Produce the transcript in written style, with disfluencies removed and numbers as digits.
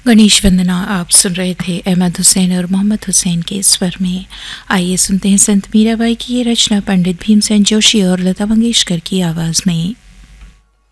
गणेश वंदना आप सुन रहे थे अहमद हुसैन और मोहम्मद हुसैन के स्वर में। आइए सुनते हैं संत मीराबाई की ये रचना पंडित भीमसेन जोशी और लता मंगेशकर की आवाज़ में।